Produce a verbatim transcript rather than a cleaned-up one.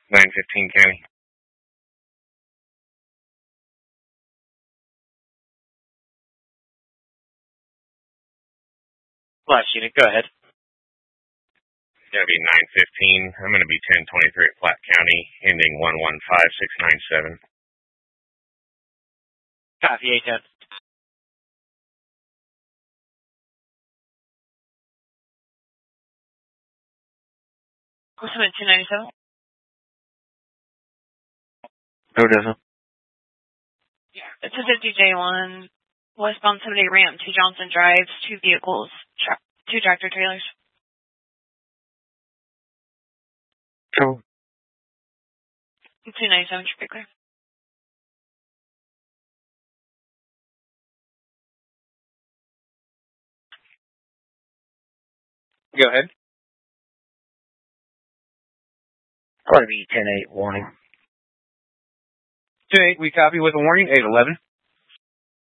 nine fifteen County. Last unit, go ahead. It's going to be nine fifteen. I'm going to be ten twenty-three at Platte County, ending one one five six nine seven. Copy, eight ten. Climate two ninety-seven. Odessa. It's a fifty J one, westbound seventy ramp to Johnson Drive, two vehicles, tra- two tractor trailers. Cool. two ninety-seven should be clear. Go ahead. Probably be ten eight warning. ten eight, we copy with a warning, eight eleven.